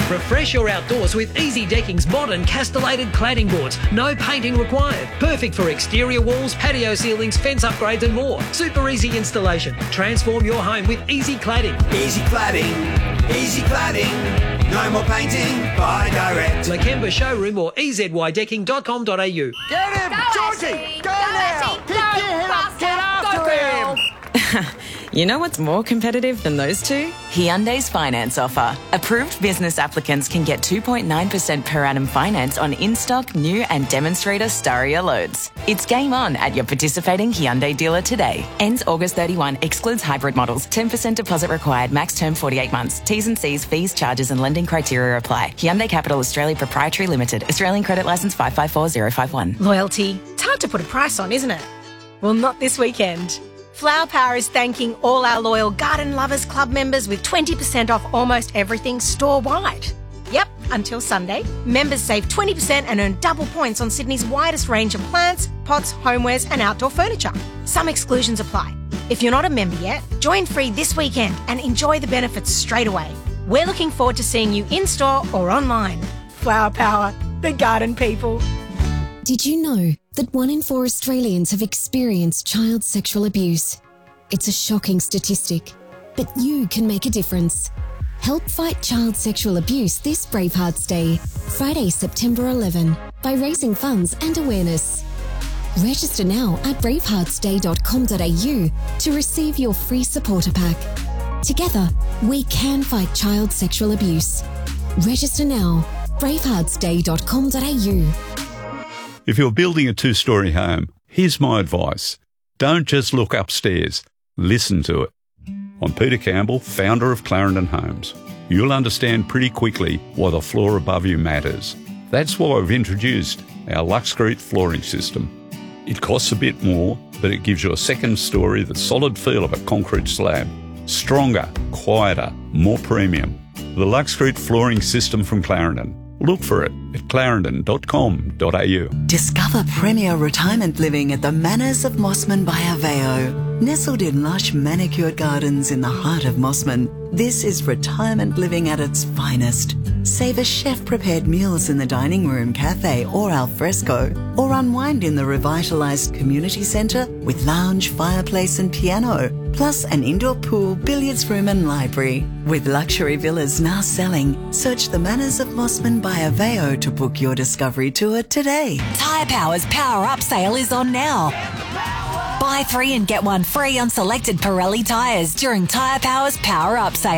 Refresh your outdoors with Easy Decking's modern castellated cladding boards. No painting required. Perfect for exterior walls, patio ceilings, fence upgrades and more. Super easy installation. Transform your home with Easy Cladding. Easy Cladding, Easy Cladding. No more painting, buy direct. Lakemba Showroom or ezydecking.com.au. Get him! Georgie! Go now! Pick your head up! Get after him! You know what's more competitive than those two? Hyundai's finance offer. Approved business applicants can get 2.9% per annum finance on in-stock, new and demonstrator Staria loads. It's game on at your participating Hyundai dealer today. Ends August 31. Excludes hybrid models. 10% deposit required. Max term 48 months. T's and C's, fees, charges and lending criteria apply. Hyundai Capital Australia Proprietary Limited. Australian Credit Licence 554051. Loyalty. It's hard to put a price on, isn't it? Well, not this weekend. Flower Power is thanking all our loyal Garden Lovers Club members with 20% off almost everything store-wide. Yep, until Sunday. Members save 20% and earn double points on Sydney's widest range of plants, pots, homewares and outdoor furniture. Some exclusions apply. If you're not a member yet, join free this weekend and enjoy the benefits straight away. We're looking forward to seeing you in-store or online. Flower Power, the garden people. Did you know that 1 in 4 Australians have experienced child sexual abuse? It's a shocking statistic, but you can make a difference. Help fight child sexual abuse this Bravehearts Day, Friday, September 11, by raising funds and awareness. Register now at braveheartsday.com.au to receive your free supporter pack. Together, we can fight child sexual abuse. Register now, braveheartsday.com.au. If you're building a 2-storey home, here's my advice. Don't just look upstairs. Listen to it. I'm Peter Campbell, founder of Clarendon Homes. You'll understand pretty quickly why the floor above you matters. That's why we've introduced our Luxcrete flooring system. It costs a bit more, but it gives you a second story, the solid feel of a concrete slab. Stronger, quieter, more premium. The Luxcrete flooring system from Clarendon. Look for it at clarendon.com.au. Discover premier retirement living at the Manors of Mossman by Aveo. Nestled in lush manicured gardens in the heart of Mossman, this is retirement living at its finest. Savor chef-prepared meals in the dining room, cafe or al fresco, or unwind in the revitalised community centre with lounge, fireplace and piano, plus an indoor pool, billiards room and library. With luxury villas now selling, search the Manors of Mossman by Aveo to book your discovery tour today. Tyre Power's Power Up sale is on now. Buy 3 and get 1 free on selected Pirelli tyres during Tyre Power's Power Up sale.